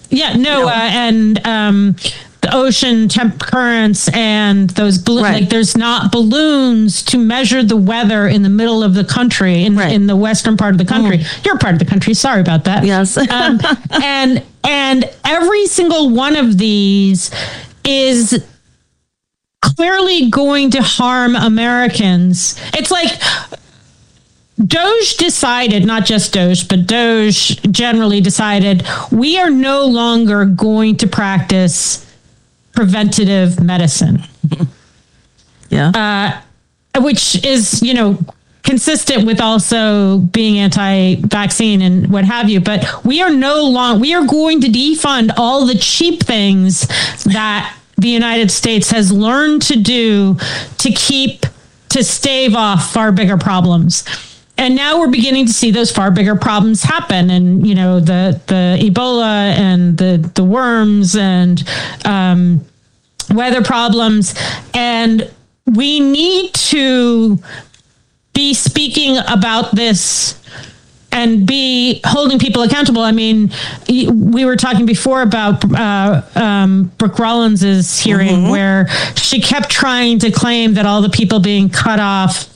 the ocean temp currents and those like there's not balloons to measure the weather in the middle of the country in the western part of the country. You're part of the country. Sorry about that. Yes. and every single one of these is clearly going to harm Americans. It's like Doge decided, not just Doge, but Doge generally decided, we are no longer going to practice preventative medicine. Which is, consistent with also being anti-vaccine and what have you. But we are going to defund all the cheap things that the United States has learned to do to stave off far bigger problems. And now we're beginning to see those far bigger problems happen. And, the Ebola and the worms and weather problems. And we need to be speaking about this and be holding people accountable. I mean, we were talking before about Brooke Rollins' hearing where she kept trying to claim that all the people being cut off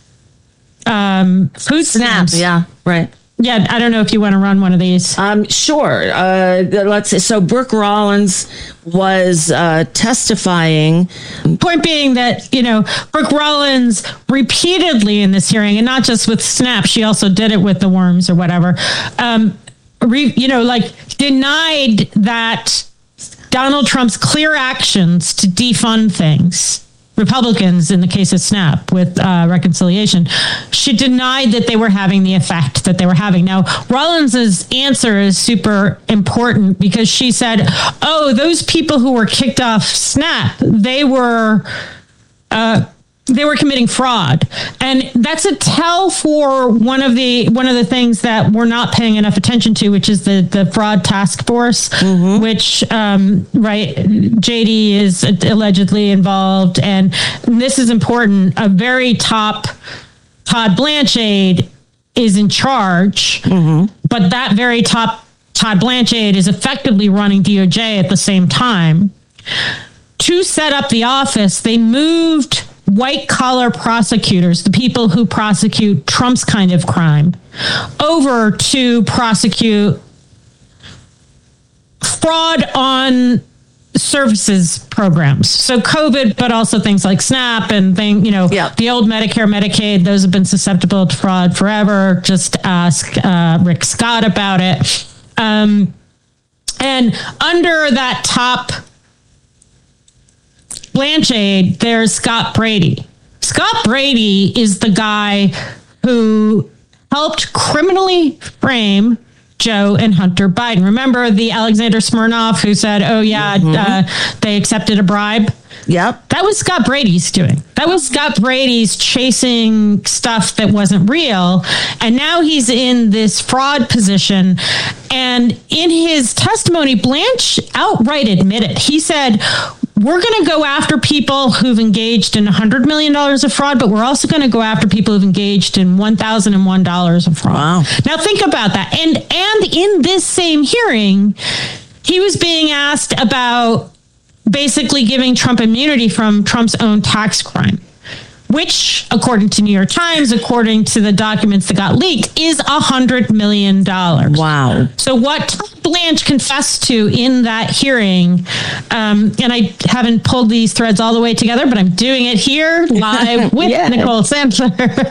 food stamps. Yeah, right. Yeah, I don't know if you want to run one of these. Sure. Let's see. So Brooke Rollins was testifying. Point being that, Brooke Rollins repeatedly in this hearing, and not just with SNAP, she also did it with the worms or whatever, denied that Donald Trump's clear actions to defund things, Republicans in the case of SNAP with reconciliation, she denied that they were having the effect that they were having. Now, Rollins's answer is super important because she said, those people who were kicked off SNAP, they were committing fraud. And that's a tell for one of the things that we're not paying enough attention to, which is the fraud task force, which, JD is allegedly involved. And this is important. A very top Todd Blanchard is in charge, but that very top Todd Blanchard is effectively running DOJ at the same time. To set up the office, they moved white collar prosecutors, the people who prosecute Trump's kind of crime, over to prosecute fraud on services programs. So COVID, but also things like SNAP and the old Medicare, Medicaid, those have been susceptible to fraud forever. Just ask Rick Scott about it. And under that top Blanchard, there's Scott Brady. Scott Brady is the guy who helped criminally frame Joe and Hunter Biden. Remember the Alexander Smirnov who said, they accepted a bribe? Yep. That was Scott Brady's doing. That was Scott Brady's chasing stuff that wasn't real. And now he's in this fraud position. And in his testimony, Blanche outright admitted, he said, we're going to go after people who've engaged in $100 million of fraud, but we're also going to go after people who've engaged in $1,001 of fraud. Wow. Now think about that. And in this same hearing, he was being asked about basically giving Trump immunity from Trump's own tax crime, which, according to New York Times, according to the documents that got leaked, is $100 million. Wow. So what Todd Blanche confessed to in that hearing, and I haven't pulled these threads all the way together, but I'm doing it here live with Nicole Sandler,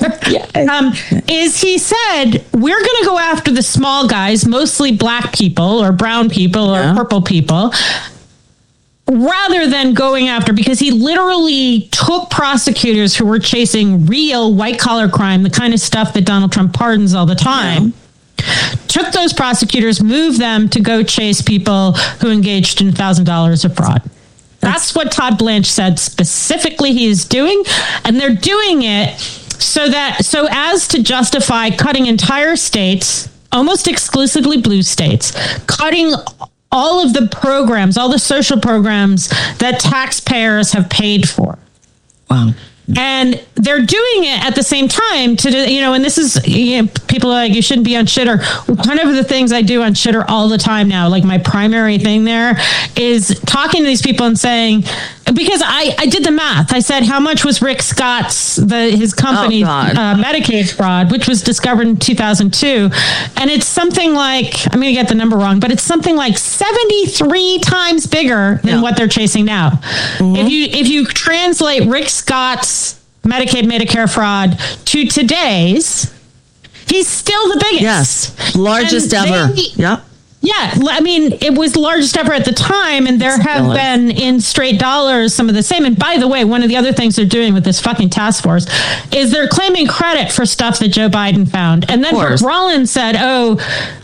is he said, we're going to go after the small guys, mostly black people or brown people or purple people, rather than going after, because he literally took prosecutors who were chasing real white collar crime, the kind of stuff that Donald Trump pardons all the time, took those prosecutors, moved them to go chase people who engaged in $1,000 of fraud. That's what Todd Blanche said specifically he is doing. And they're doing it so as to justify cutting entire states, almost exclusively blue states, cutting all of the programs, all the social programs that taxpayers have paid for. Wow. And they're doing it at the same time to do, and this is, people are like, you shouldn't be on Shitter. One of the things I do on Shitter all the time now, like my primary thing there, is talking to these people and saying, because I did the math. I said, how much was Rick Scott's, his company's Medicaid fraud, which was discovered in 2002. And it's something like, I'm going to get the number wrong, but it's something like 73 times bigger than what they're chasing now. Mm-hmm. If you translate Rick Scott's Medicaid Medicare fraud to today's, he's still the biggest. Yes. Largest ever. Yep. Yeah, I mean, it was the largest ever at the time, and there have been in straight dollars some of the same. And by the way, one of the other things they're doing with this fucking task force is they're claiming credit for stuff that Joe Biden found. And then Rollins said, Joe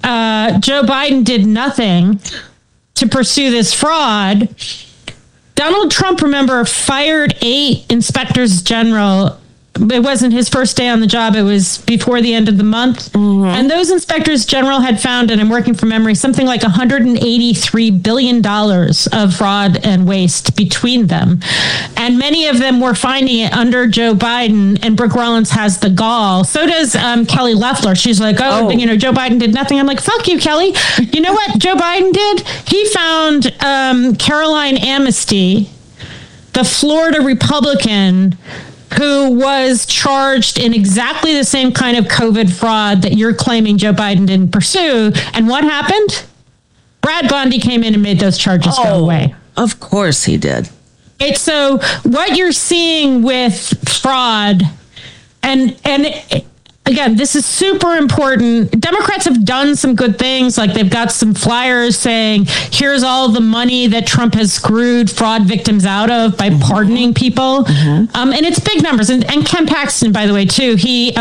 Biden did nothing to pursue this fraud. Donald Trump, remember, fired 8 inspectors general. It wasn't his first day on the job. It was before the end of the month. Mm-hmm. And those inspectors general had found, and I'm working from memory, something like $183 billion of fraud and waste between them. And many of them were finding it under Joe Biden, and Brooke Rollins has the gall. So does Kelly Loeffler. She's like, Joe Biden did nothing. I'm like, fuck you, Kelly. You know what Joe Biden did? He found Caroline Amnesty, the Florida Republican, who was charged in exactly the same kind of COVID fraud that you're claiming Joe Biden didn't pursue. And what happened? Brad Bundy came in and made those charges go away. Of course he did. So what you're seeing with fraud, and again, this is super important. Democrats have done some good things. Like they've got some flyers saying, here's all the money that Trump has screwed fraud victims out of by pardoning people. Mm-hmm. And it's big numbers. And Ken Paxton, by the way, too, he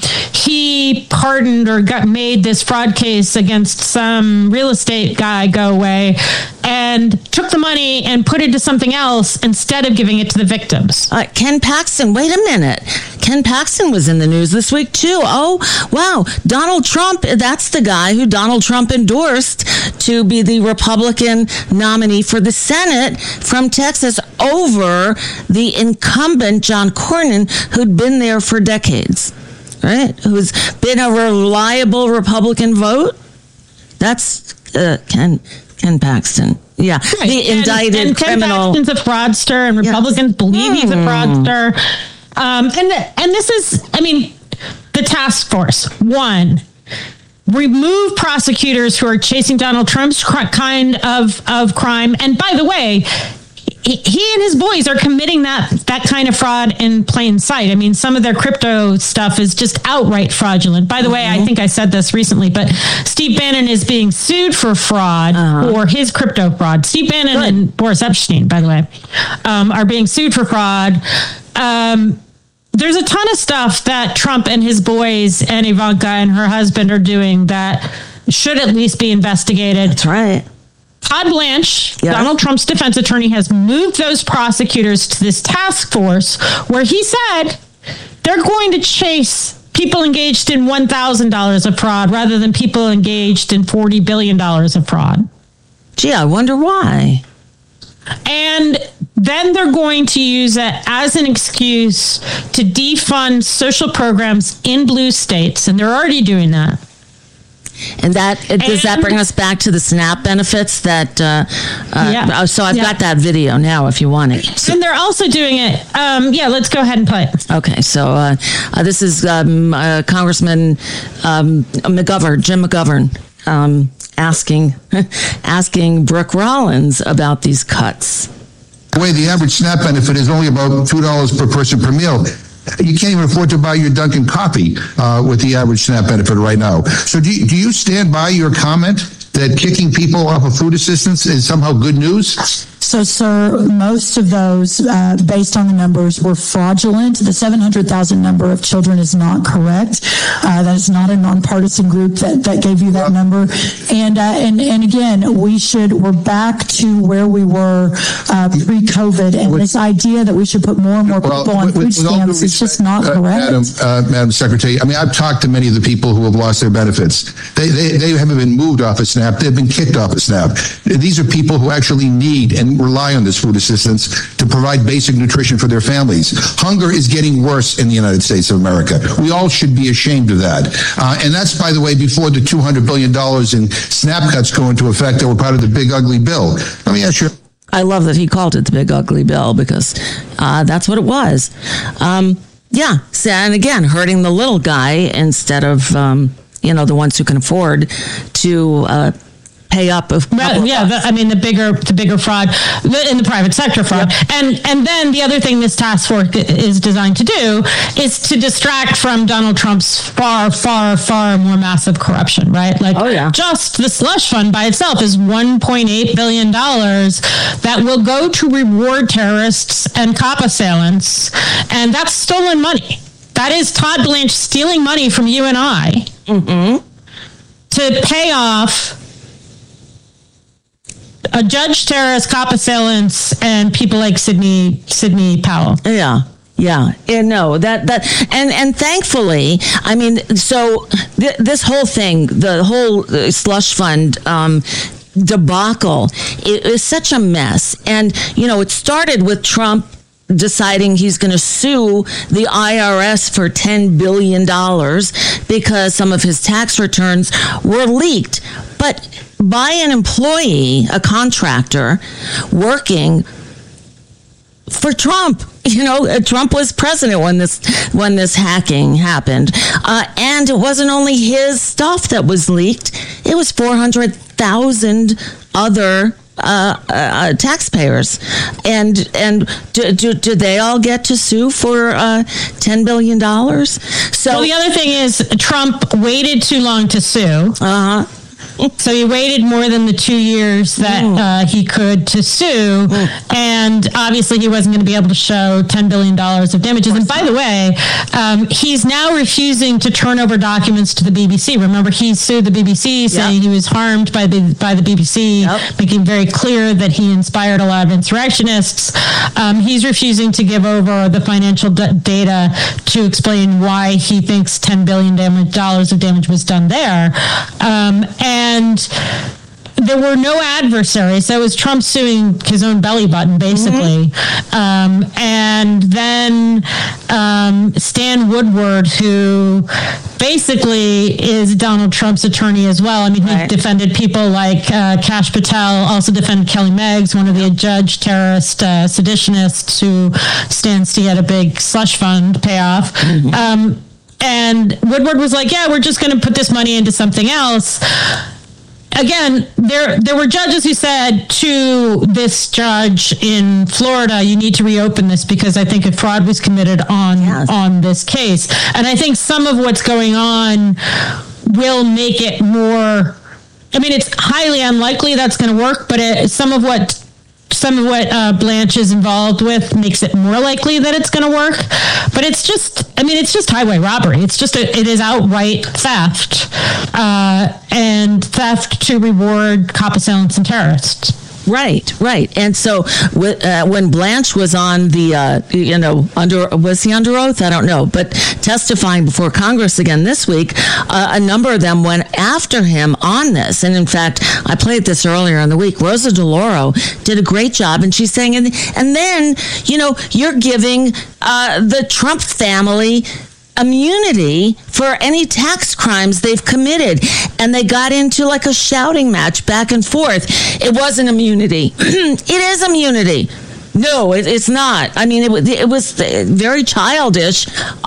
pardoned or made this fraud case against some real estate guy go away and took the money and put it to something else instead of giving it to the victims. Ken Paxton, wait a minute. Ken Paxton was in the news this week, too. Oh, wow. Donald Trump, that's the guy who Donald Trump endorsed to be the Republican nominee for the Senate from Texas over the incumbent John Cornyn, who'd been there for decades, right? Who's been a reliable Republican vote. That's Ken Paxton. Yeah. Right. The indicted and criminal. Ken Paxton's a fraudster, and Republicans believe he's a fraudster. And this is, I mean, the task force. 1, remove prosecutors who are chasing Donald Trump's kind of crime. And by the way, he and his boys are committing that kind of fraud in plain sight. I mean, some of their crypto stuff is just outright fraudulent. By the way, I think I said this recently, but Steve Bannon is being sued for fraud for his crypto fraud. Steve Bannon and Boris Epstein, by the way, are being sued for fraud. There's a ton of stuff that Trump and his boys and Ivanka and her husband are doing that should at least be investigated. That's right. Todd Blanche, Donald Trump's defense attorney, has moved those prosecutors to this task force where he said they're going to chase people engaged in $1,000 of fraud rather than people engaged in $40 billion of fraud. Gee, I wonder why. And then they're going to use it as an excuse to defund social programs in blue states. And they're already doing that. And does that bring us back to the SNAP benefits that, so I've got that video now if you want it. And they're also doing it. Let's go ahead and play it. Okay. So this is Congressman Jim McGovern, asking Brooke Rollins about these cuts. The way the average SNAP benefit is only about $2 per person per meal. You can't even afford to buy your Dunkin' coffee with the average SNAP benefit right now. So do you stand by your comment that kicking people off of food assistance is somehow good news? So, sir, most of those, based on the numbers, were fraudulent. The 700,000 number of children is not correct. That is not a nonpartisan group that gave you that number. And again, we're back to where we were pre-COVID. And this idea that we should put more and more people on food stamps is just not correct. Madam Secretary, I mean, I've talked to many of the people who have lost their benefits. They haven't been moved off of SNAP. They've been kicked off of SNAP. These are people who actually need, and rely on this food assistance to provide basic nutrition for their families. Hunger is getting worse in the United States of America. We all should be ashamed of that. And that's, by the way, before the $200 billion in SNAP cuts go into effect that were part of the big ugly bill. Let me ask you. I love that he called it the big ugly bill because that's what it was. Yeah. So, and again, hurting the little guy instead of, the ones who can afford to pay up. The bigger fraud in the private sector fraud. Yep. And then the other thing this task force is designed to do is to distract from Donald Trump's far, far, far more massive corruption, right? Just the slush fund by itself is $1.8 billion that will go to reward terrorists and cop assailants. And that's stolen money. That is Todd Blanche stealing money from you and I to pay off a judge, terrorist, cop assailants, and people like Sidney Powell. Yeah. And thankfully, I mean, so this whole thing, the whole slush fund debacle, it is such a mess. And, it started with Trump deciding he's going to sue the IRS for $10 billion because some of his tax returns were leaked. But by an employee, a contractor, working for Trump. Trump was president when this hacking happened. And it wasn't only his stuff that was leaked. It was 400,000 other taxpayers. And do they all get to sue for $10 billion? So the other thing is Trump waited too long to sue. So he waited more than the 2 years that he could to sue. And obviously he wasn't going to be able to show $10 billion of damages. And by the way, he's now refusing to turn over documents to the BBC. Remember, he sued the BBC saying he was harmed by the BBC, making very clear that he inspired a lot of insurrectionists. He's refusing to give over the financial data to explain why he thinks $10 billion of damage was done there. And there were no adversaries. So it was Trump suing his own belly button, basically. And then Stan Woodward, who basically is Donald Trump's attorney as well. I mean, he defended people like Kash Patel, also defended Kelly Meggs, one of the judge terrorist seditionists who stands to get a big slush fund payoff. And Woodward was like, we're just going to put this money into something else. Again, there were judges who said to this judge in Florida, you need to reopen this because I think a fraud was committed on this case. And I think some of what's going on will make it more, I mean, it's highly unlikely that's going to work, but some of what Blanche is involved with makes it more likely that it's going to work. But it's just highway robbery. It is outright theft, and theft to reward cop assailants and terrorists. Right. And so when Blanche was on the, was he under oath? I don't know. But testifying before Congress again this week, a number of them went after him on this. And in fact, I played this earlier in the week. Rosa DeLauro did a great job. And she's saying, and then, you're giving the Trump family immunity for any tax crimes they've committed. And they got into like a shouting match back and forth. It wasn't immunity. It is immunity. No, it's not. I mean, it was very childish.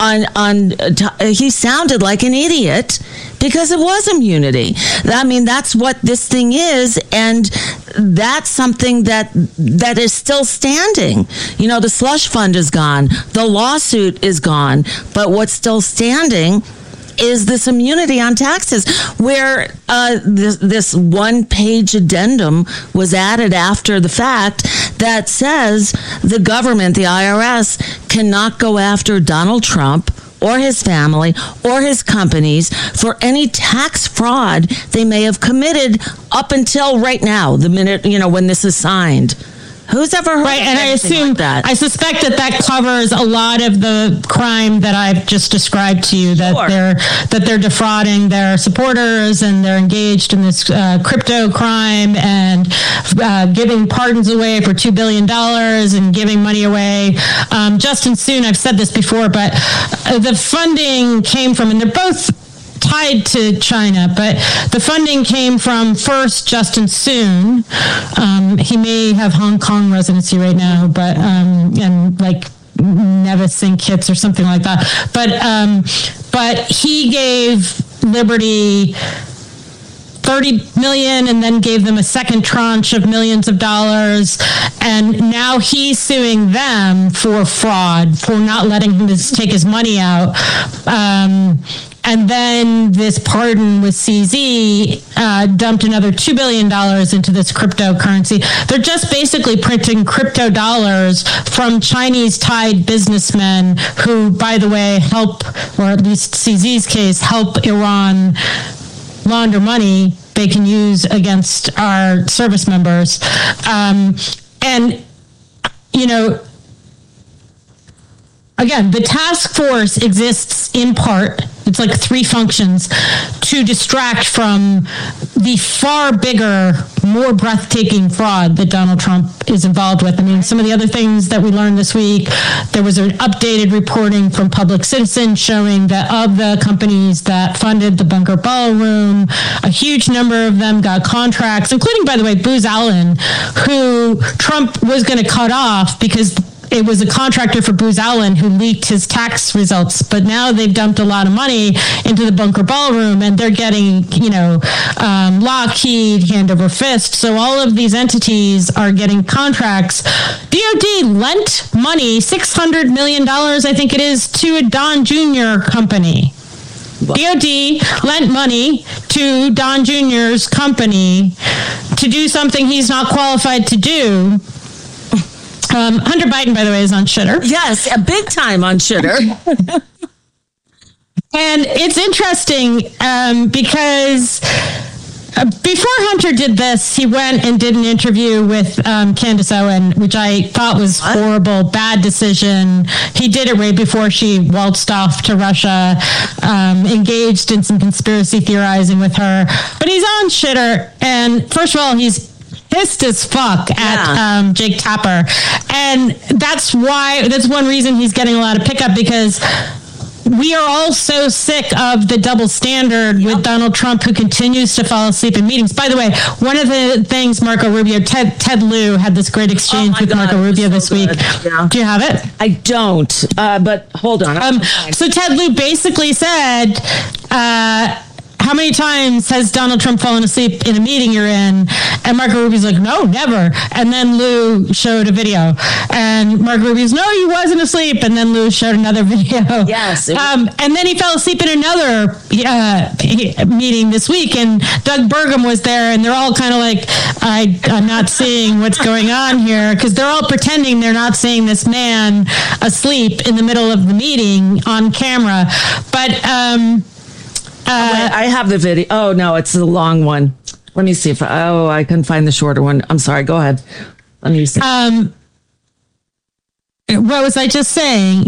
He sounded like an idiot because it was immunity. I mean, that's what this thing is, and that's something that is still standing. The slush fund is gone, the lawsuit is gone, but what's still standing is this immunity on taxes, where this one-page addendum was added after the fact that says the government, the IRS, cannot go after Donald Trump or his family or his companies for any tax fraud they may have committed up until right now, the minute, when this is signed. Who's ever heard of and I assume like that? I suspect that covers a lot of the crime that I've just described to you. That they're defrauding their supporters and they're engaged in this crypto crime and giving pardons away for $2 billion and giving money away. Justin Soon, I've said this before, but the funding came from, and they're both tied to China, but the funding came from first Justin Soon. He may have Hong Kong residency right now, but and like Nevis Sync hits or something like that. But he gave Liberty $30 million and then gave them a second tranche of millions of dollars, and now he's suing them for fraud, for not letting him take his money out. And then this pardon with CZ dumped another $2 billion into this cryptocurrency. They're just basically printing crypto dollars from Chinese-tied businessmen who, by the way, help, or at least CZ's case, help Iran launder money they can use against our service members. And, you know, again, the task force exists in part, it's like three functions, to distract from the far bigger, more breathtaking fraud that Donald Trump is involved with. I mean, some of the other things that we learned this week, there was an updated reporting from Public Citizen showing that of the companies that funded the Bunker Ballroom, a huge number of them got contracts, including, by the way, Booz Allen, who Trump was going to cut off because it was a contractor for Booz Allen who leaked his tax results, but now they've dumped a lot of money into the Bunker Ballroom, and they're getting, you know, Lockheed, hand over fist. So all of these entities are getting contracts. DOD lent money, $600 million, I think it is, to a Don Jr. company. DOD lent money to Don Jr.'s company to do something he's not qualified to do. Hunter Biden, by the way, is on Shitter. Yes, a big time on Shitter. And it's interesting because before Hunter did this, he went and did an interview with Candace Owen, which I thought was horrible, bad decision. He did it right before she waltzed off to Russia, engaged in some conspiracy theorizing with her. But he's on Shitter, and first of all, he's pissed as fuck at Jake Tapper, and that's one reason he's getting a lot of pickup, because we are all so sick of the double standard with Donald Trump, who continues to fall asleep in meetings. By the way, one of the things Marco Rubio, Ted Lieu had this great exchange with Marco Rubio this week. Yeah. Do you have it? I don't, but hold on. So Ted Lieu basically said, how many times has Donald Trump fallen asleep in a meeting you're in? And Marco Rubio's like, no, never. And then Lieu showed a video. And Marco Rubio's, no, he wasn't asleep. And then Lieu showed another video. Yes. And then he fell asleep in another meeting this week. And Doug Burgum was there. And they're all kind of like, I'm not seeing what's going on here. Because they're all pretending they're not seeing this man asleep in the middle of the meeting on camera. But wait, I have the video. Oh, no, it's the long one. Let me see if I can find the shorter one. I'm sorry. Go ahead. Let me see. What was I just saying?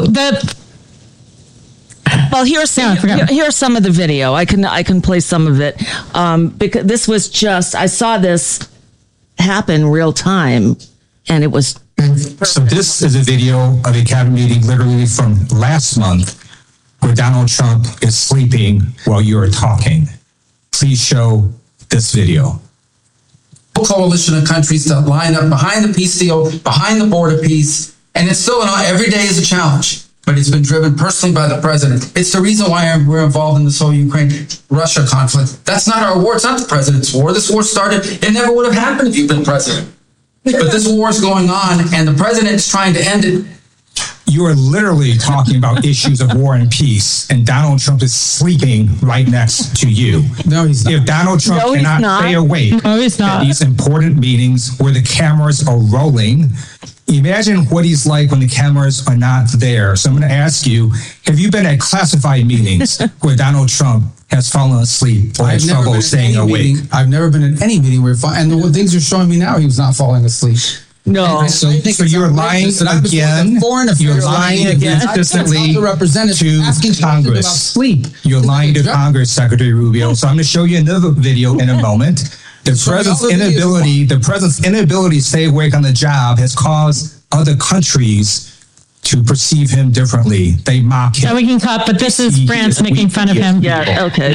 Well, here's some of the video. I can play some of it because this was just, I saw this happen real time, and it was. So this is a video of a cabinet meeting literally from last month, where Donald Trump is sleeping while you're talking. Please show this video. Coalition of countries that line up behind the peace deal, behind the border peace, and it's still every day is a challenge, but it's been driven personally by the president. It's the reason why we're involved in this whole Ukraine-Russia conflict. That's not our war. It's not the president's war. This war started, it never would have happened if you'd been president. But this war is going on, and the president is trying to end it. You are literally talking about issues of war and peace, and Donald Trump is sleeping right next to you. No, he's not. If Donald Trump cannot stay awake at these important meetings where the cameras are rolling, imagine what he's like when the cameras are not there. So I'm going to ask you, have you been at classified meetings where Donald Trump has fallen asleep or had trouble staying awake? I've never been in any meeting where, and the things you're showing me now, he was not falling asleep. No, so you're lying again. You're lying again consistently to Congress. Sleep. You're lying to Congress, Secretary Rubio. So I'm going to show you another video in a moment. The president's inability to stay awake on the job has caused other countries to perceive him differently. They mock him. So we can cut, but this is France making fun of him. Yeah, okay.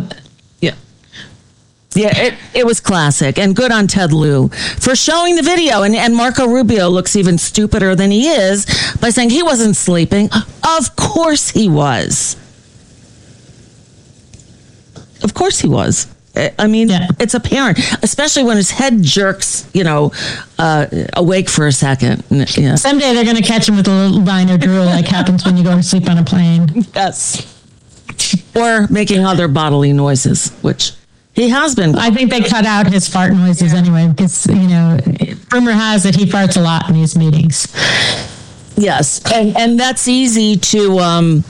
Yeah, it was classic, and good on Ted Lieu for showing the video. And Marco Rubio looks even stupider than he is by saying he wasn't sleeping. Of course he was. Of course he was. I mean, It's apparent, especially when his head jerks, awake for a second. Yeah. Someday they're going to catch him with a little line or drool like happens when you go to sleep on a plane. Yes. Or making other bodily noises, which he has been. I think they cut out his fart noises anyway, because, rumor has it he farts a lot in these meetings. Yes. And that's easy to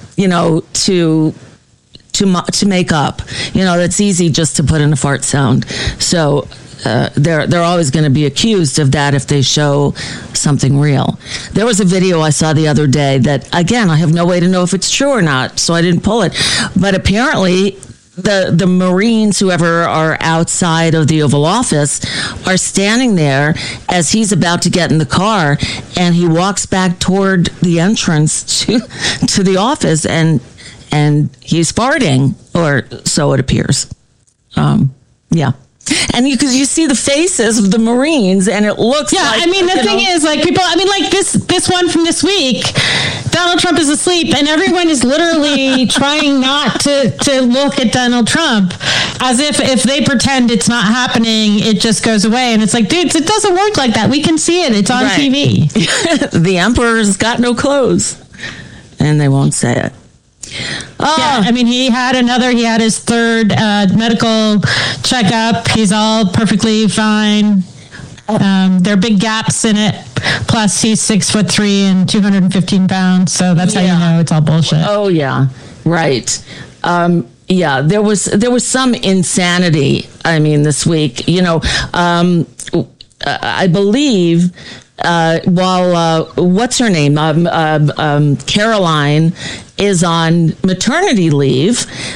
make up. That's easy just to put in a fart sound. So they're always going to be accused of that if they show something real. There was a video I saw the other day that, again, I have no way to know if it's true or not, so I didn't pull it. But apparently the Marines, whoever are outside of the Oval Office, are standing there as he's about to get in the car, and he walks back toward the entrance to the office, and he's farting, or so it appears. Yeah. And you see the faces of the Marines, and it looks like... the thing is, people... this one from this week, Donald Trump is asleep, and everyone is literally trying not to look at Donald Trump, as if they pretend it's not happening, it just goes away. And it's like, dudes, it doesn't work like that. We can see it. It's on TV. The emperor's got no clothes, and they won't say it. He had his third medical checkup. He's all perfectly fine. There are big gaps in it. Plus, he's 6'3" and 215 pounds. So that's how you know it's all bullshit. Oh yeah, right. There was some insanity. This week. I believe. While what's her name? Caroline is on maternity leave.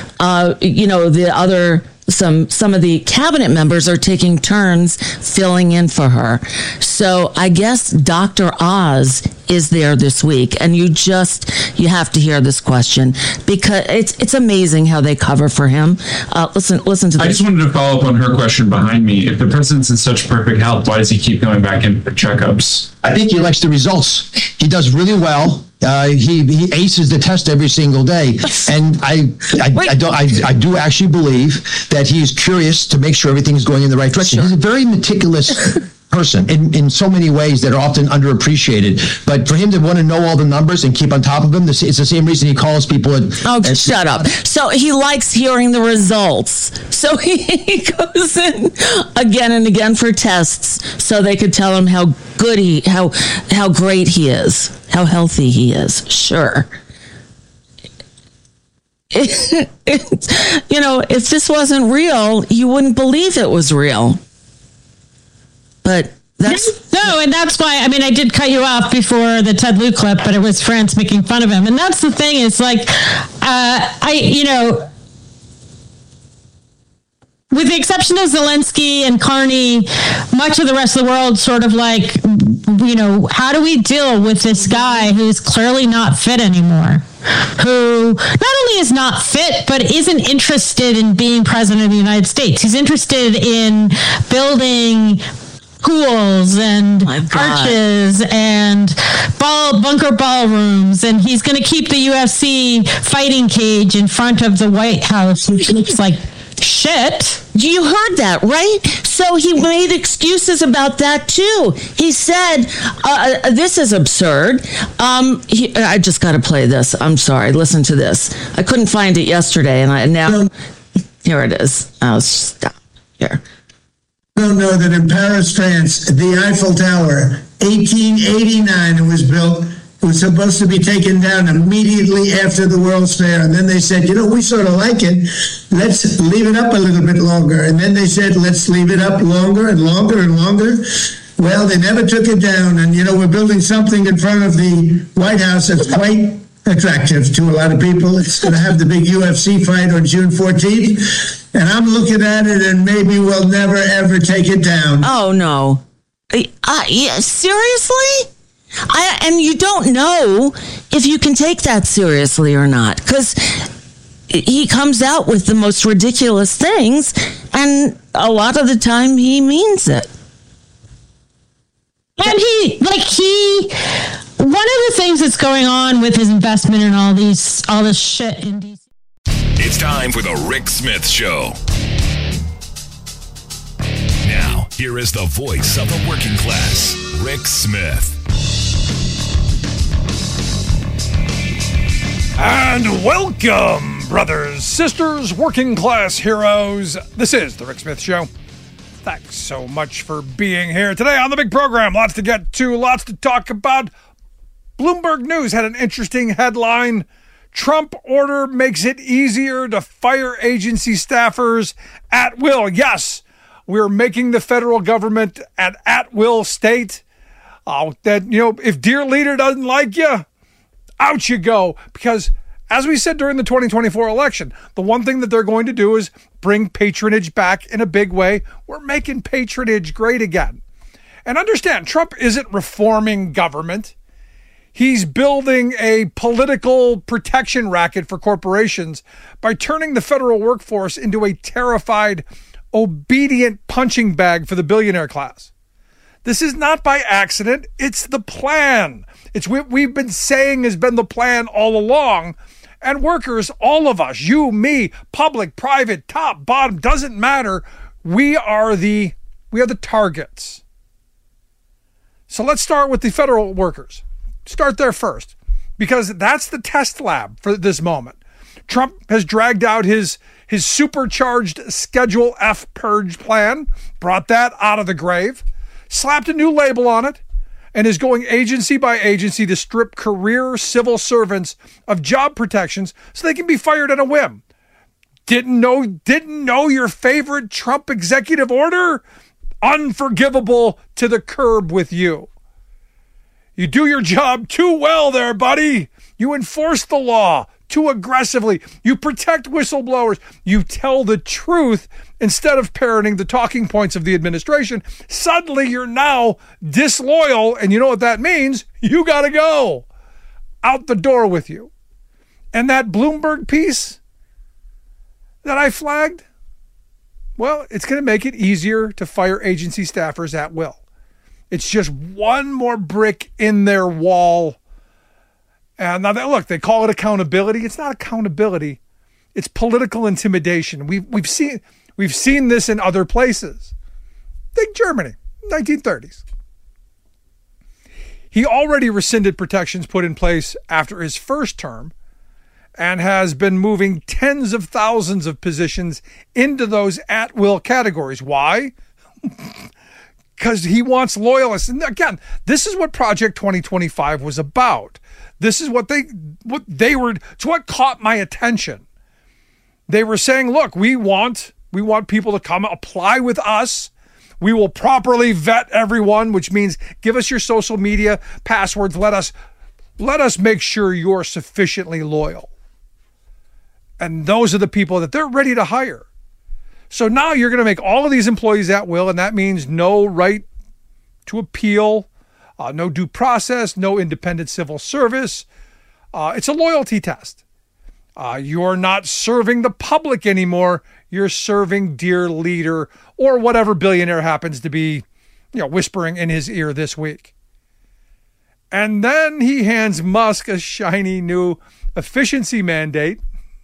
Some of the cabinet members are taking turns filling in for her. So I guess Dr. Oz is there this week, and you have to hear this question because it's amazing how they cover for him. Listen to this. I just wanted to follow up on her question behind me. If the president's in such perfect health, why does he keep going back in for checkups? I think he likes the results. He does really well. He aces the test every single day, and I do actually believe that he's curious to make sure everything's going in the right direction. Sure. He's a very meticulous person in so many ways that are often underappreciated. But for him to want to know all the numbers and keep on top of them, it's the same reason he calls people. Shut up. So he likes hearing the results. So he goes in again and again for tests so they could tell him how good how great he is, how healthy he is. Sure. If this wasn't real, you wouldn't believe it was real. But and that's why, I did cut you off before the Ted Lieu clip, but it was France making fun of him. And that's the thing, is with the exception of Zelensky and Carney, much of the rest of the world sort of how do we deal with this guy who's clearly not fit anymore? Who not only is not fit, but isn't interested in being president of the United States. He's interested in building pools and arches and bunker ballrooms, and he's going to keep the UFC fighting cage in front of the White House, which looks like shit. You heard that, right? So he made excuses about that too. He said, this is absurd. I just got to play this. I'm sorry. Listen to this. I couldn't find it yesterday, and now here it is. I'll stop here. Don't know that in Paris, France, the Eiffel Tower, 1889, it was built. It was supposed to be taken down immediately after the World's Fair. And then they said, we sort of like it. Let's leave it up a little bit longer. And then they said, let's leave it up longer and longer and longer. Well, they never took it down. And, we're building something in front of the White House that's quite attractive to a lot of people. It's going to have the big UFC fight on June 14th. And I'm looking at it and maybe we'll never, ever take it down. Oh, no. Yeah, seriously? And you don't know if you can take that seriously or not, because he comes out with the most ridiculous things, and a lot of the time he means it. And one of the things that's going on with his investment and all this shit in DC. It's time for the Rick Smith Show. Now, here is the voice of the working class, Rick Smith. And welcome, brothers, sisters, working class heroes. This is the Rick Smith Show. Thanks so much for being here today on the big program. Lots to get to, lots to talk about. Bloomberg News had an interesting headline. Trump order makes it easier to fire agency staffers at will. Yes, we're making the federal government an at-will state. If dear leader doesn't like you, out you go. Because as we said during the 2024 election, the one thing that they're going to do is bring patronage back in a big way. We're making patronage great again. And understand, Trump isn't reforming government. He's building a political protection racket for corporations by turning the federal workforce into a terrified, obedient punching bag for the billionaire class. This is not by accident. It's the plan. It's what we've been saying has been the plan all along. And workers, all of us, you, me, public, private, top, bottom, doesn't matter. We are the targets. So let's start with the federal workers. Start there first, because that's the test lab for this moment. Trump has dragged out his supercharged Schedule F purge plan, brought that out of the grave, slapped a new label on it, and is going agency by agency to strip career civil servants of job protections so they can be fired on a whim. Didn't know your favorite Trump executive order? Unforgivable to the curb with you. You do your job too well there, buddy. You enforce the law too aggressively. You protect whistleblowers. You tell the truth instead of parroting the talking points of the administration. Suddenly you're now disloyal, and you know what that means? You got to go. Out the door with you. And that Bloomberg piece that I flagged, well, it's going to make it easier to fire agency staffers at will. It's just one more brick in their wall. And now look, they call it accountability. It's not accountability. It's political intimidation. We've seen this in other places. Think Germany, 1930s. He already rescinded protections put in place after his first term and has been moving tens of thousands of positions into those at-will categories. Why? Because he wants loyalists. And again, this is what Project 2025 was about. This is what they were, it's what caught my attention. They were saying, look, we want people to come apply with us. We will properly vet everyone, which means give us your social media passwords. Let us make sure you're sufficiently loyal. And those are the people that they're ready to hire. So now you're going to make all of these employees at will, and that means no right to appeal, no due process, no independent civil service. It's a loyalty test. You're not serving the public anymore. You're serving dear leader or whatever billionaire happens to be, whispering in his ear this week. And then he hands Musk a shiny new efficiency mandate.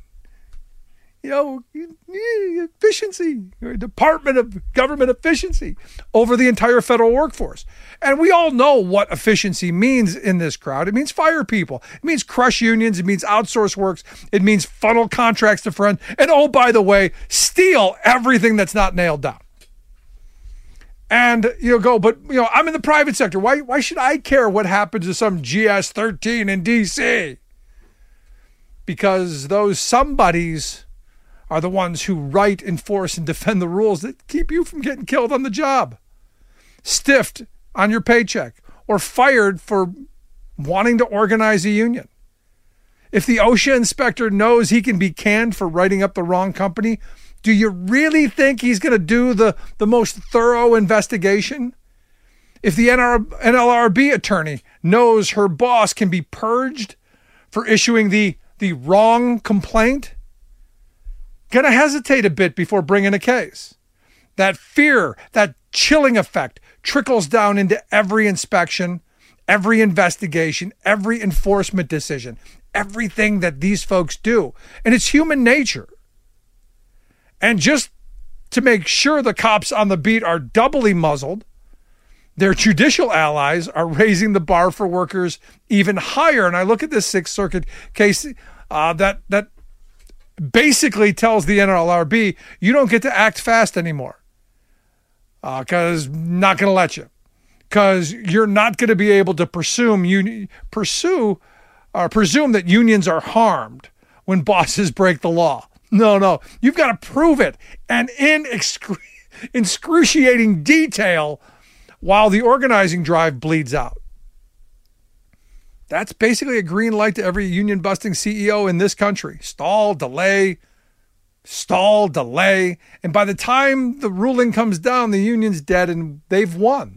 Efficiency, Department of Government Efficiency over the entire federal workforce. And we all know what efficiency means in this crowd. It means fire people. It means crush unions. It means outsource works. It means funnel contracts to friends. And oh, by the way, steal everything that's not nailed down. And I'm in the private sector. Why should I care what happens to some GS-13 in DC? Because those somebodies are the ones who write, enforce, and defend the rules that keep you from getting killed on the job, stiffed on your paycheck, or fired for wanting to organize a union. If the OSHA inspector knows he can be canned for writing up the wrong company, do you really think he's going to do the most thorough investigation? If the NLRB attorney knows her boss can be purged for issuing the wrong complaint, going to hesitate a bit before bringing a case. That fear, that chilling effect trickles down into every inspection, every investigation, every enforcement decision, everything that these folks do. And it's human nature. And just to make sure the cops on the beat are doubly muzzled, their judicial allies are raising the bar for workers even higher. And I look at this Sixth Circuit case that basically tells the NLRB, you don't get to act fast anymore because not going to let you. Because you're not going to be able to presume that unions are harmed when bosses break the law. No, you've got to prove it, and in excruciating detail while the organizing drive bleeds out. That's basically a green light to every union-busting CEO in this country. Stall, delay, and by the time the ruling comes down, the union's dead and they've won.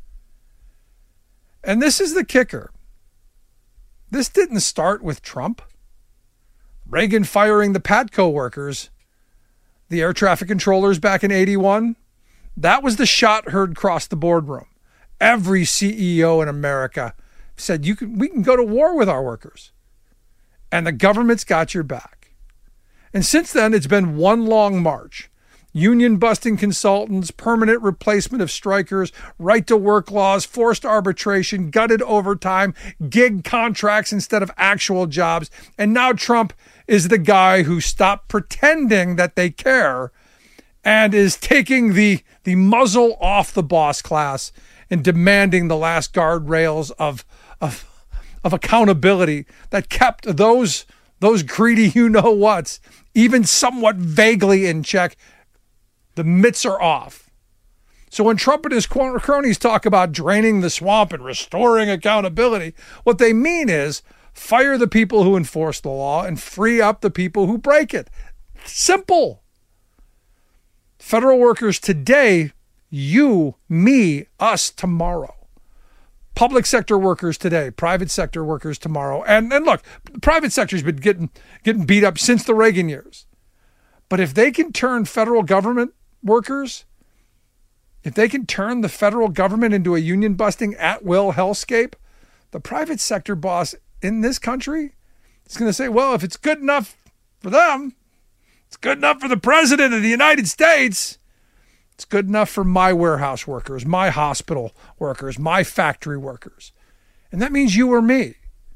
And this is the kicker. This didn't start with Trump. Reagan firing the PATCO workers, the air traffic controllers back in 81, that was the shot heard across the boardroom. Every CEO in America said, we can go to war with our workers. And the government's got your back. And since then, it's been one long march. Union-busting consultants, permanent replacement of strikers, right-to-work laws, forced arbitration, gutted overtime, gig contracts instead of actual jobs. And now Trump is the guy who stopped pretending that they care and is taking the muzzle off the boss class and demanding the last guardrails of accountability that kept those greedy you-know-whats even somewhat vaguely in check. The mitts are off. So when Trump and his cronies talk about draining the swamp and restoring accountability, what they mean is fire the people who enforce the law and free up the people who break it. Simple. Federal workers today, you, me, us tomorrow. Public sector workers today, private sector workers tomorrow. And look, the private sector's been getting beat up since the Reagan years. But if they can turn federal government workers, if they can turn the federal government into a union-busting at-will hellscape, the private sector boss in this country is going to say, well, if it's good enough for them, it's good enough for the president of the United States. It's good enough for my warehouse workers, my hospital workers, my factory workers. And that means you or me.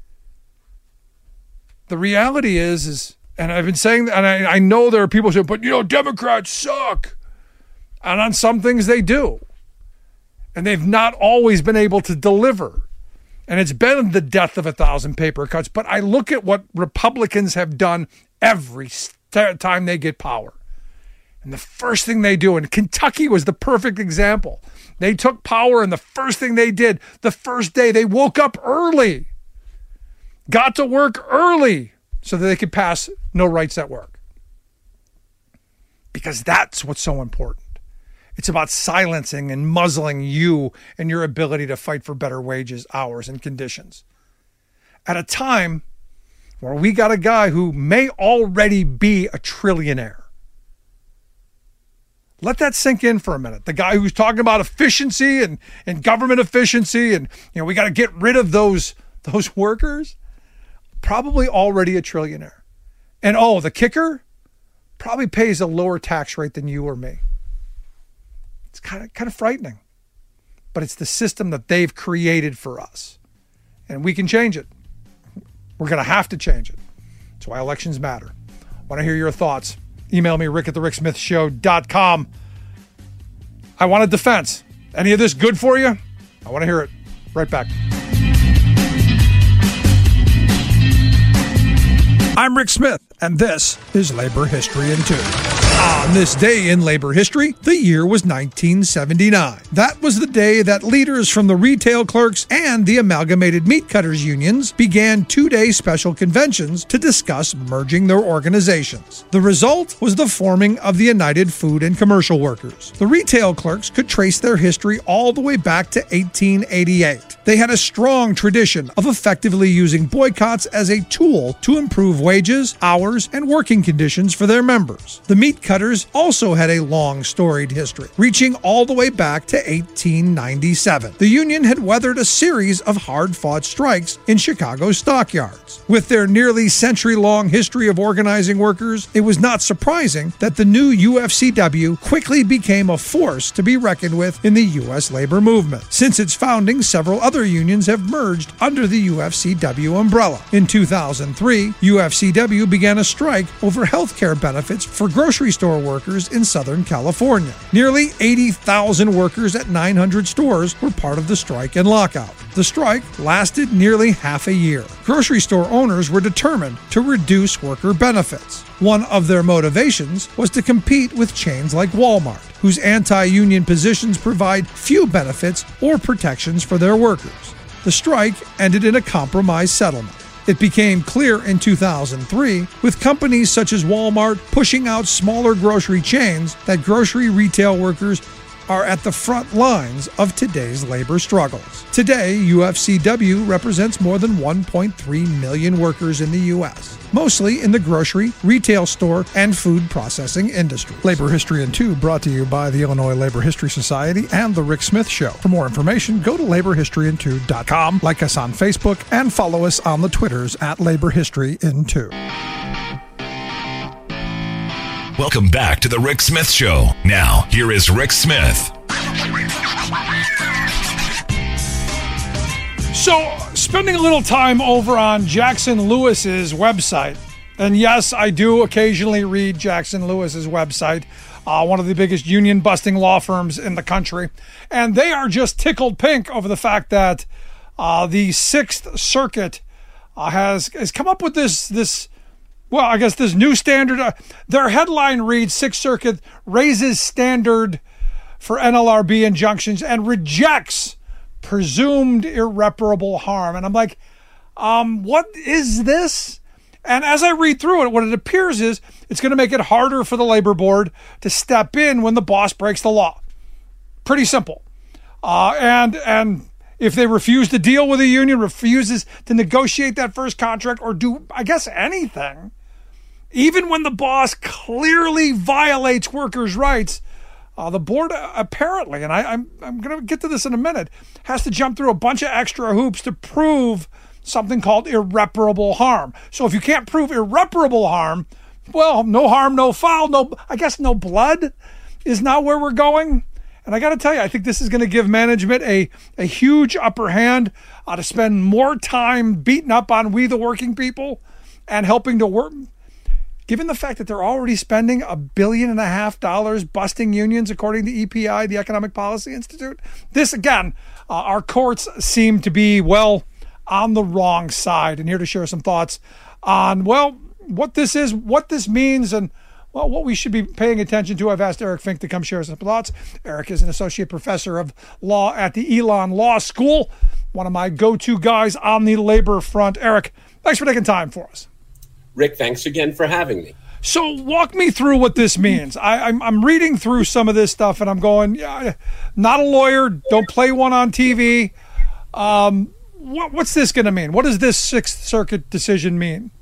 The reality is, and I've been saying that, and I know there are people who say, but Democrats suck. And on some things they do. And they've not always been able to deliver. And it's been the death of 1,000 paper cuts. But I look at what Republicans have done every time they get power. And the first thing they do, and Kentucky was the perfect example. They took power, and the first thing they did, the first day, they woke up early. Got to work early so that they could pass no rights at work. Because that's what's so important. It's about silencing and muzzling you and your ability to fight for better wages, hours, and conditions. At a time where we got a guy who may already be a trillionaire. Let that sink in for a minute. The guy who's talking about efficiency and government efficiency and we got to get rid of those workers, probably already a trillionaire. And the kicker probably pays a lower tax rate than you or me. It's kind of frightening, but it's the system that they've created for us, and we can change it. We're going to have to change it. That's why elections matter. Want to hear your thoughts? Email me, rick@thericksmithshow.com. I want a defense. Any of this good for you? I want to hear it. Right back. I'm Rick Smith, and this is Labor History in 2. On this day in labor history, the year was 1979. That was the day that leaders from the retail clerks and the amalgamated meat cutters unions began two-day special conventions to discuss merging their organizations. The result was the forming of the United Food and Commercial Workers. The retail clerks could trace their history all the way back to 1888. They had a strong tradition of effectively using boycotts as a tool to improve wages, hours, and working conditions for their members. The meat cutters also had a long, storied history, reaching all the way back to 1897. The union had weathered a series of hard-fought strikes in Chicago's stockyards. With their nearly century-long history of organizing workers, it was not surprising that the new UFCW quickly became a force to be reckoned with in the U.S. labor movement. Since its founding, several other unions have merged under the UFCW umbrella. In 2003, UFCW began a strike over health care benefits for grocery store workers in Southern California. Nearly 80,000 workers at 900 stores were part of the strike and lockout. The strike lasted nearly half a year. Grocery store owners were determined to reduce worker benefits. One of their motivations was to compete with chains like Walmart, whose anti-union positions provide few benefits or protections for their workers. The strike ended in a compromise settlement. It became clear in 2003, with companies such as Walmart pushing out smaller grocery chains, that grocery retail workers are at the front lines of today's labor struggles. Today, UFCW represents more than 1.3 million workers in the U.S., mostly in the grocery, retail store, and food processing industry. Labor History in 2 brought to you by the Illinois Labor History Society and The Rick Smith Show. For more information, go to laborhistoryin2.com, like us on Facebook, and follow us on the Twitters at Labor History in 2. Welcome back to the Rick Smith Show. Now, here is Rick Smith. So, spending a little time over on Jackson Lewis's website, and yes, I do occasionally read Jackson Lewis's website, one of the biggest union-busting law firms in the country, and they are just tickled pink over the fact that the Sixth Circuit has come up with this new standard. Their headline reads, Sixth Circuit raises standard for NLRB injunctions and rejects presumed irreparable harm. And I'm like, what is this? And as I read through it, what it appears is it's going to make it harder for the labor board to step in when the boss breaks the law. Pretty simple. And if they refuse to deal with a union, refuses to negotiate that first contract or do, I guess, anything, even when the boss clearly violates workers' rights, the board apparently, and I'm going to get to this in a minute, has to jump through a bunch of extra hoops to prove something called irreparable harm. So if you can't prove irreparable harm, well, no harm, no foul, no blood is not where we're going. And I got to tell you, I think this is going to give management a huge upper hand to spend more time beating up on we the working people and helping to work. Given the fact that they're already spending $1.5 billion busting unions, according to EPI, the Economic Policy Institute, this again, our courts seem to be, on the wrong side. And here to share some thoughts on, what this is, what this means, and what we should be paying attention to. I've asked Eric Fink to come share some thoughts. Eric is an associate professor of law at the Elon Law School, one of my go-to guys on the labor front. Eric, thanks for taking time for us. Rick, thanks again for having me. So walk me through what this means. I'm reading through some of this stuff and I'm going, not a lawyer, don't play one on TV. What's this going to mean? What does this Sixth Circuit decision mean?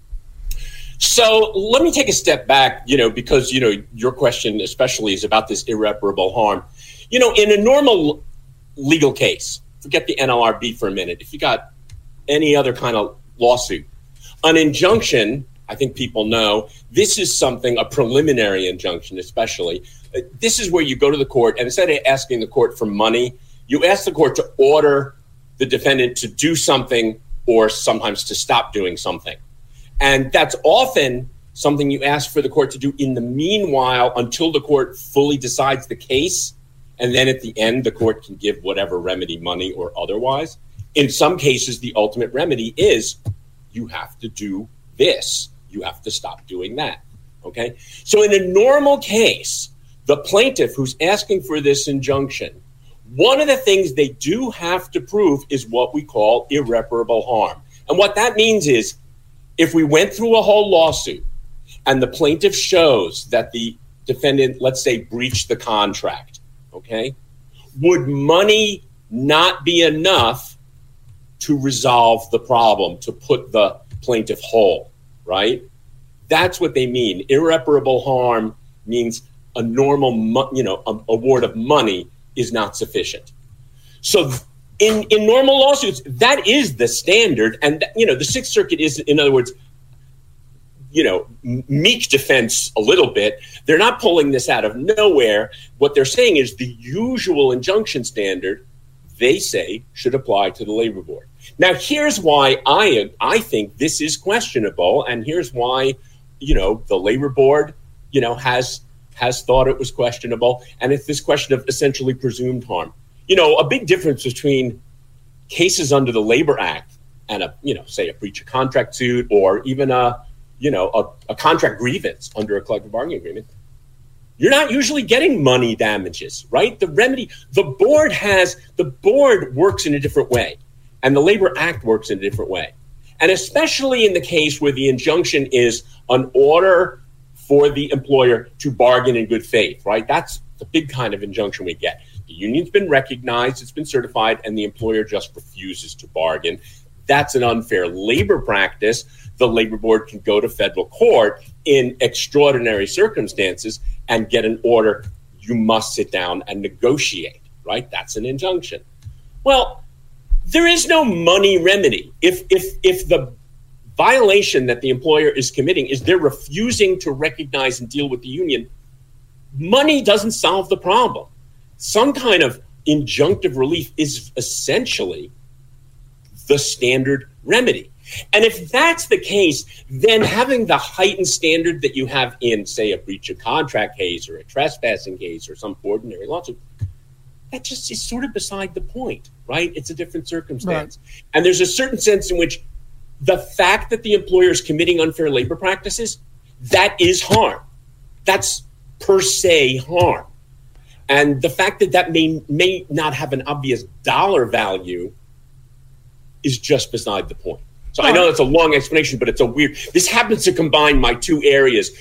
So let me take a step back, because, your question especially is about this irreparable harm. In a normal legal case, forget the NLRB for a minute. If you got any other kind of lawsuit, an injunction, I think people know, this is a preliminary injunction especially. This is where you go to the court, and instead of asking the court for money, you ask the court to order the defendant to do something or sometimes to stop doing something. And that's often something you ask for the court to do in the meanwhile until the court fully decides the case. And then at the end, the court can give whatever remedy, money or otherwise. In some cases, the ultimate remedy is you have to do this. You have to stop doing that. Okay? So in a normal case, the plaintiff who's asking for this injunction, one of the things they do have to prove is what we call irreparable harm. And what that means is if we went through a whole lawsuit and the plaintiff shows that the defendant, let's say, breached the contract, okay, would money not be enough to resolve the problem, to put the plaintiff whole, right? That's what they mean. Irreparable harm means a normal, award of money is not sufficient. So in normal lawsuits, that is the standard. And, the Sixth Circuit is, in other words, meek defense a little bit. They're not pulling this out of nowhere. What they're saying is the usual injunction standard, they say, should apply to the labor board. Now, here's why I think this is questionable, and here's why, the labor board, has thought it was questionable, and it's this question of essentially presumed harm. A big difference between cases under the Labor Act and say a breach of contract suit or even a contract grievance under a collective bargaining agreement, you're not usually getting money damages, right? The remedy, the board works in a different way, and the Labor Act works in a different way. And especially in the case where the injunction is an order for the employer to bargain in good faith, right? That's the big kind of injunction we get. The union's been recognized, it's been certified, and the employer just refuses to bargain. That's an unfair labor practice. The labor board can go to federal court in extraordinary circumstances and get an order. You must sit down and negotiate, right? That's an injunction. Well, there is no money remedy. If the violation that the employer is committing is they're refusing to recognize and deal with the union, money doesn't solve the problem. Some kind of injunctive relief is essentially the standard remedy. And if that's the case, then having the heightened standard that you have in, say, a breach of contract case or a trespassing case or some ordinary lawsuit, that just is sort of beside the point, right? It's a different circumstance. Right. And there's a certain sense in which the fact that the employer is committing unfair labor practices, that is harm. That's per se harm. And the fact that that may not have an obvious dollar value is just beside the point. So I know that's a long explanation, but it's this happens to combine my two areas,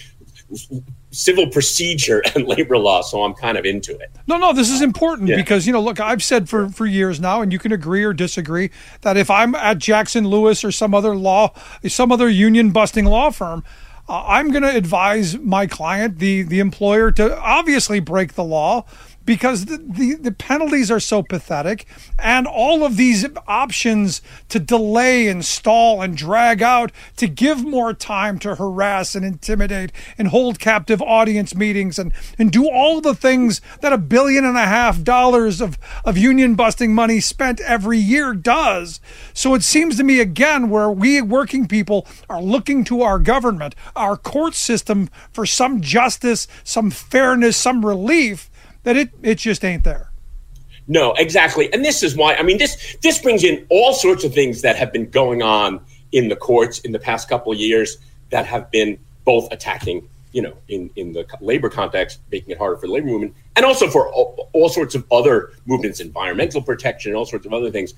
civil procedure and labor law, so I'm kind of into it. No, this is important because, look, I've said for years now, and you can agree or disagree, that if I'm at Jackson Lewis or some other union-busting law firm, I'm going to advise my client, the employer, to obviously break the law because the penalties are so pathetic, and all of these options to delay and stall and drag out to give more time to harass and intimidate and hold captive audience meetings and do all the things that $1.5 billion of union busting money spent every year does. So it seems to me, again, where we working people are looking to our government, our court system for some justice, some fairness, some relief, that it just ain't there. No, exactly. And this is why, this brings in all sorts of things that have been going on in the courts in the past couple of years that have been both attacking, in the labor context, making it harder for the labor movement, and also for all sorts of other movements, environmental protection, all sorts of other things.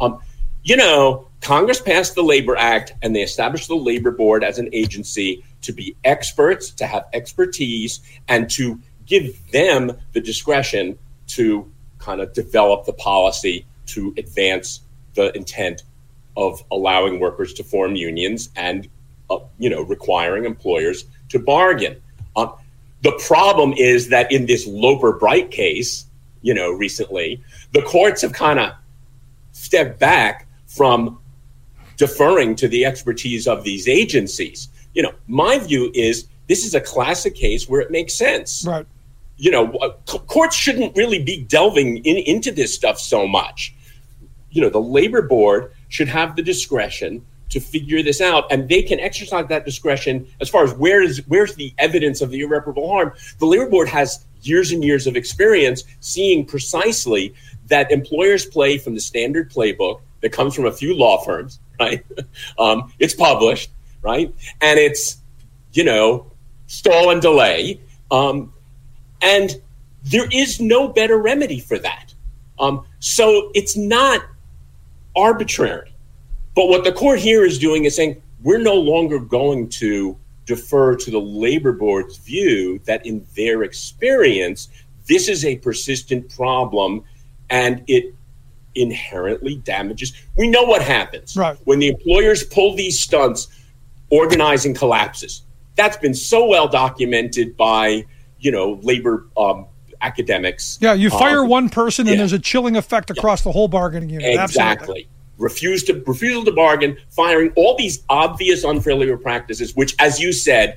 Congress passed the Labor Act and they established the Labor Board as an agency to be experts, to have expertise, and to give them the discretion to kind of develop the policy to advance the intent of allowing workers to form unions and, requiring employers to bargain. The problem is that in this Loper-Bright case, recently, the courts have kind of stepped back from deferring to the expertise of these agencies. My view is this is a classic case where it makes sense. Right. Courts shouldn't really be delving into this stuff so much. The labor board should have the discretion to figure this out, and they can exercise that discretion as far as where's the evidence of the irreparable harm. The labor board has years and years of experience seeing precisely that employers play from the standard playbook that comes from a few law firms, right? It's published, right? And it's, stall and delay. And there is no better remedy for that. So it's not arbitrary. But what the court here is doing is saying, we're no longer going to defer to the labor board's view that in their experience, this is a persistent problem and it inherently damages. We know what happens when the employers pull these stunts, organizing collapses. That's been so well documented by, labor academics. Yeah, you fire one person and there's a chilling effect across the whole bargaining unit. Exactly. Refusal to bargain, firing, all these obvious unfair labor practices, which, as you said,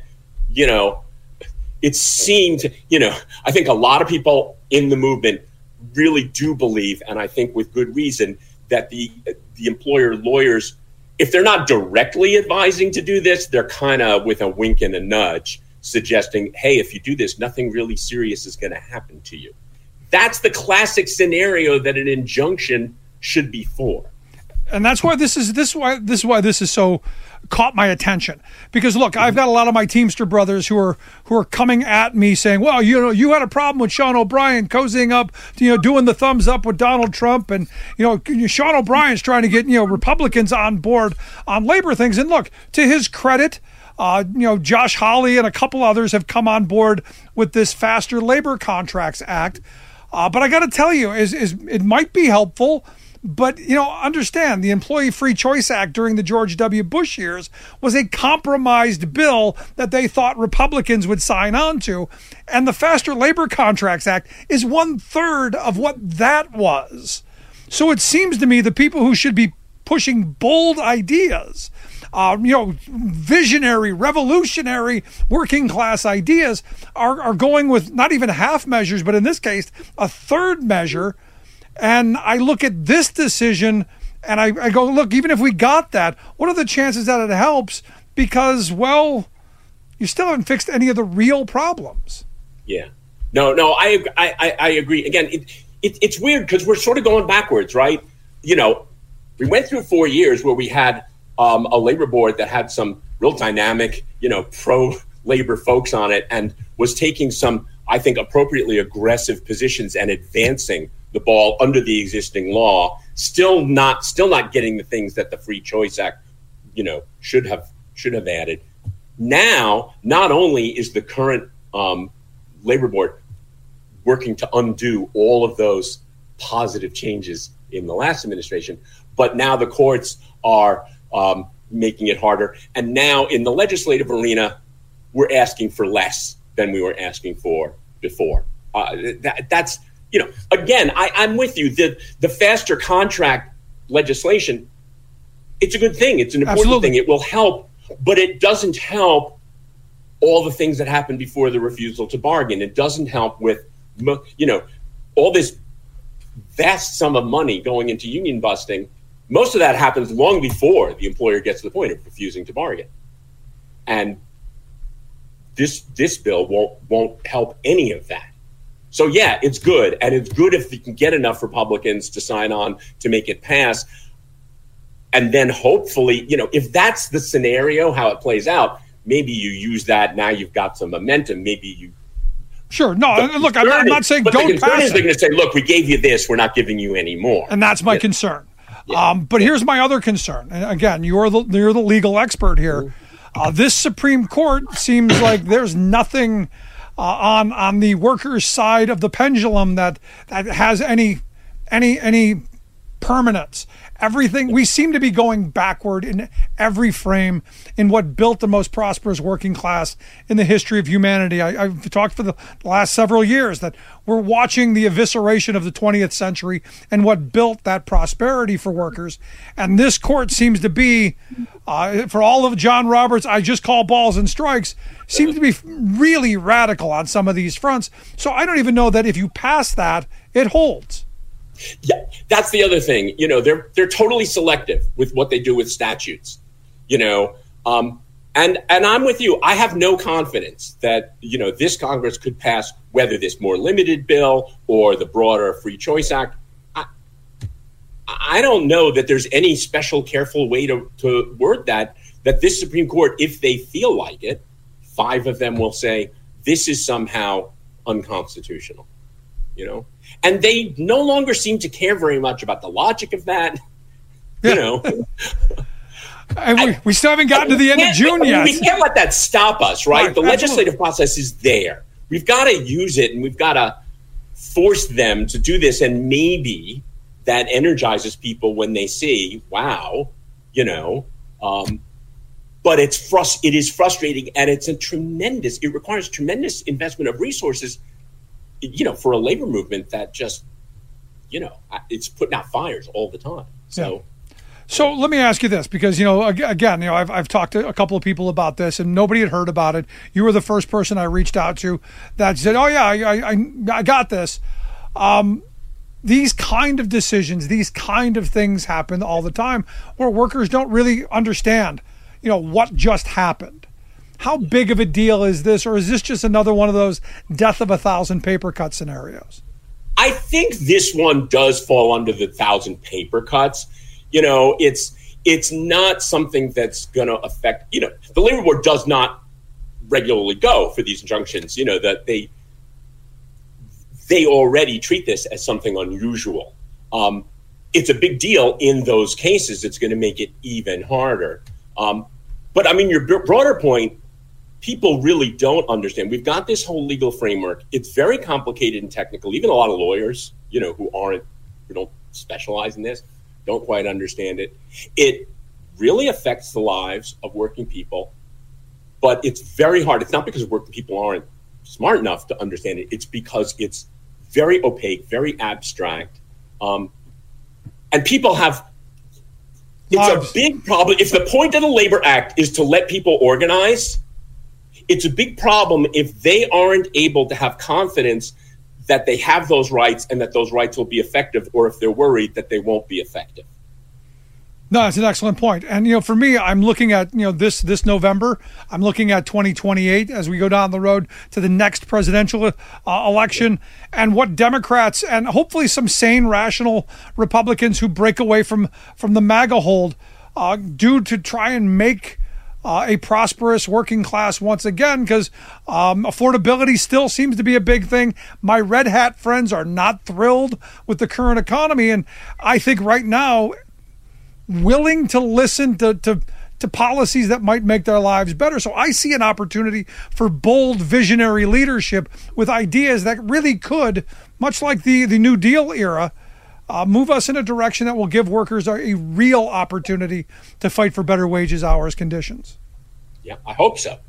it seemed, I think a lot of people in the movement really do believe, and I think with good reason, that the employer lawyers, if they're not directly advising to do this, they're kind of with a wink and a nudge suggesting, hey, if you do this, nothing really serious is going to happen to you. That's the classic scenario that an injunction should be for. And that's why this is so caught my attention, because look, I've got a lot of my Teamster brothers who are coming at me saying, well, you had a problem with Sean O'Brien cozying up, doing the thumbs up with Donald Trump, and Sean O'Brien's trying to get Republicans on board on labor things. And look, to his credit, Josh Hawley and a couple others have come on board with this Faster Labor Contracts Act. But I got to tell you, it might be helpful. But, understand, the Employee Free Choice Act during the George W. Bush years was a compromised bill that they thought Republicans would sign on to. And the Faster Labor Contracts Act is 1/3 of what that was. So it seems to me the people who should be pushing bold ideas, visionary, revolutionary, working class ideas are going with not even half measures, but in this case, a third measure. And I look at this decision and I go, look, even if we got that, what are the chances that it helps? Because, well, you still haven't fixed any of the real problems. Yeah. No, I agree. Again, it's weird because we're sort of going backwards, right? We went through 4 years where we had a labor board that had some real dynamic, pro-labor folks on it and was taking some, I think, appropriately aggressive positions and advancing the ball under the existing law, still not getting the things that the Free Choice Act, should have added. Now, not only is the current labor board working to undo all of those positive changes in the last administration, but now the courts are making it harder. And now in the legislative arena, we're asking for less than we were asking for before. That's again, I'm with you. The faster contract legislation, it's a good thing. It's an important thing. It will help, but it doesn't help all the things that happened before the refusal to bargain. It doesn't help with, all this vast sum of money going into union busting. Most of that happens long before the employer gets to the point of refusing to bargain. And this bill won't help any of that. So, yeah, it's good. And it's good if you can get enough Republicans to sign on to make it pass. And then hopefully, if that's the scenario, how it plays out, maybe you use that. Now you've got some momentum. Maybe you. Sure. No, look, I'm not saying don't pass it. They're going to say, look, we gave you this. We're not giving you any more. And that's my concern. Yeah. But here's my other concern. And again, you're the legal expert here. This Supreme Court seems like there's nothing on the workers' side of the pendulum that has any permanence. Everything, we seem to be going backward in every frame in what built the most prosperous working class in the history of humanity. I've talked for the last several years that we're watching the evisceration of the 20th century and what built that prosperity for workers. And this court seems to be, for all of John Roberts, I just call balls and strikes, seems to be really radical on some of these fronts. So I don't even know that if you pass that, it holds. Yeah, that's the other thing. They're totally selective with what they do with statutes. And I'm with you. I have no confidence that this Congress could pass whether this more limited bill or the broader Free Choice Act. I don't know that there's any special careful way to word that this Supreme Court, if they feel like it, 5 of them will say this is somehow unconstitutional, and they no longer seem to care very much about the logic of that, And we still haven't gotten to the end of June yet. We can't let that stop us, right? The legislative process is there. We've got to use it, and we've got to force them to do this. And maybe that energizes people when they see, wow, but it is frustrating, and it requires tremendous investment of resources, for a labor movement that just, it's putting out fires all the time. So let me ask you this, because, again, I've talked to a couple of people about this and nobody had heard about it. You were the first person I reached out to that said, oh yeah, I got this. These kind of decisions, these kind of things happen all the time where workers don't really understand, what just happened. How big of a deal is this, or is this just another one of those death of 1,000 paper cut scenarios? I think this one does fall under the 1,000 paper cuts. It's not something that's going to affect, the labor board does not regularly go for these injunctions, that they already treat this as something unusual. It's a big deal in those cases. It's going to make it even harder. But I mean, your broader point, people really don't understand. We've got this whole legal framework. It's very complicated and technical. Even a lot of lawyers, who don't specialize in this, don't quite understand it. It really affects the lives of working people, but it's very hard. It's not because working people aren't smart enough to understand it. It's because it's very opaque, very abstract. And people it's a big problem. If the point of the Labor Act is to let people organize, it's a big problem if they aren't able to have confidence that they have those rights and that those rights will be effective, or if they're worried that they won't be effective. No, that's an excellent point. And, for me, I'm looking at, this November, I'm looking at 2028 as we go down the road to the next presidential election, and what Democrats and hopefully some sane, rational Republicans who break away from the MAGA hold do to try and make a prosperous working class once again, because affordability still seems to be a big thing. My red hat friends are not thrilled with the current economy, and I think right now, willing to listen to policies that might make their lives better. So I see an opportunity for bold, visionary leadership with ideas that really could, much like the New Deal era, move us in a direction that will give workers a real opportunity to fight for better wages, hours, conditions. Yeah, I hope so.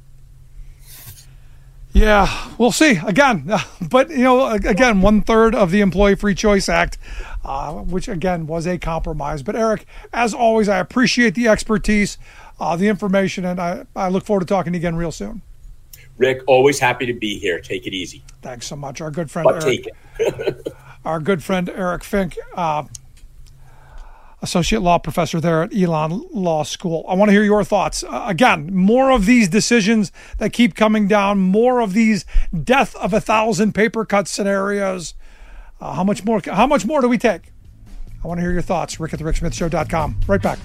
Yeah, we'll see. Again, but, 1/3 of the Employee Free Choice Act, which, again, was a compromise. But, Eric, as always, I appreciate the expertise, the information, and I look forward to talking to you again real soon. Rick, always happy to be here. Take it easy. Thanks so much. Our good friend, Eric. Take it. Our good friend, Eric Fink, associate law professor there at Elon Law School. I want to hear your thoughts. Again, more of these decisions that keep coming down, more of these death of 1,000 paper cut scenarios. How much more do we take? I want to hear your thoughts. Rick at thericksmithshow.com. Right back.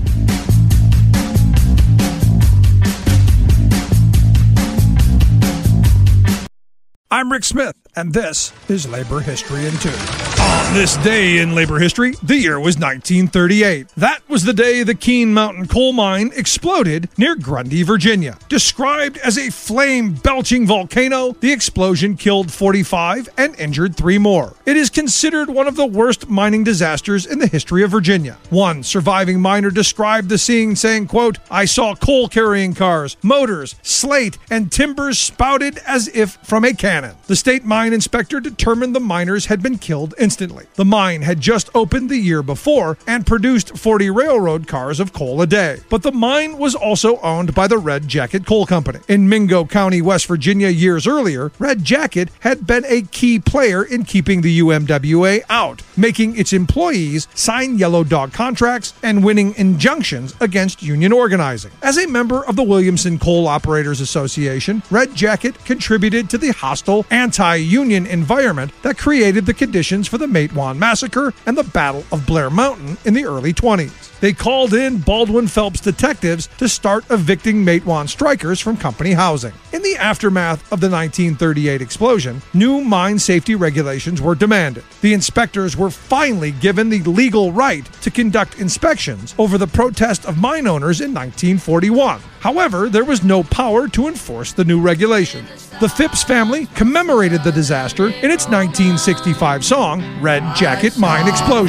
I'm Rick Smith, and this is Labor History in 2. On this day in labor history, the year was 1938. That was the day the Keene Mountain coal mine exploded near Grundy, Virginia. Described as a flame-belching volcano, the explosion killed 45 and injured 3 more. It is considered one of the worst mining disasters in the history of Virginia. One surviving miner described the scene saying, quote, "I saw coal-carrying cars, motors, slate, and timbers spouted as if from a cannon." The state mine inspector determined the miners had been killed instantly. The mine had just opened the year before and produced 40 railroad cars of coal a day. But the mine was also owned by the Red Jacket Coal Company. In Mingo County, West Virginia, years earlier, Red Jacket had been a key player in keeping the UMWA out, making its employees sign yellow dog contracts and winning injunctions against union organizing. As a member of the Williamson Coal Operators Association, Red Jacket contributed to the hostile anti-union environment that created the conditions for the Matewan Massacre and the Battle of Blair Mountain in the early 20s. They called in Baldwin Phelps detectives to start evicting Matewan strikers from company housing. In the aftermath of the 1938 explosion, new mine safety regulations were demanded. The inspectors were finally given the legal right to conduct inspections over the protest of mine owners in 1941. However, there was no power to enforce the new regulations. The Phipps family commemorated the disaster in its 1965 song, Red Jacket Mine Explosion.